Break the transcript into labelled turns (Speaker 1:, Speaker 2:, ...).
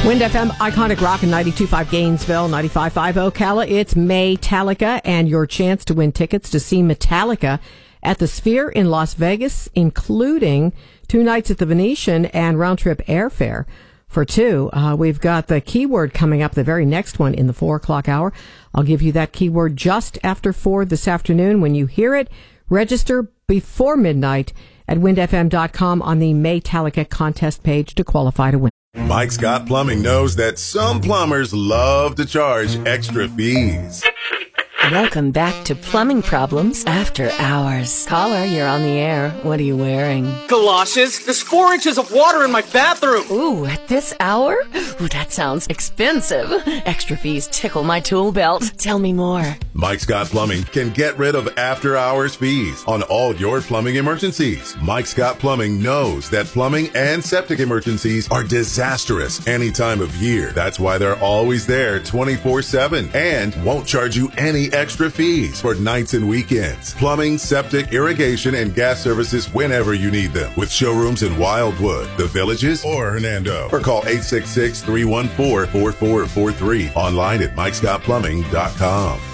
Speaker 1: Wind FM, Iconic Rock in 92.5 Gainesville, 95.5 Ocala. It's Maytallica, and your chance to win tickets to see Metallica at the Sphere in Las Vegas, including 2 nights at the Venetian and round-trip airfare for 2. We've got the keyword coming up, the very next one in the 4 o'clock hour. I'll give you that keyword just after 4 this afternoon. When you hear it, register before midnight at windfm.com on the Maytallica contest page to qualify to win.
Speaker 2: Mike Scott Plumbing knows that some plumbers love to charge extra fees.
Speaker 3: Welcome back to Plumbing Problems After Hours. Caller, you're on the air. What are you wearing?
Speaker 4: Galoshes. There's 4 inches of water in my bathroom.
Speaker 3: Ooh, at this hour? Ooh, that sounds expensive. Extra fees tickle my tool belt. Tell me more.
Speaker 2: Mike Scott Plumbing can get rid of after-hours fees on all your plumbing emergencies. Mike Scott Plumbing knows that plumbing and septic emergencies are disastrous any time of year. That's why they're always there 24/7 and won't charge you any extra fees for nights and weekends. Plumbing, septic, irrigation, and gas services whenever you need them. With showrooms in Wildwood, The Villages, or Hernando. Or call 866-314-4443. Online at MikeScottPlumbing.com.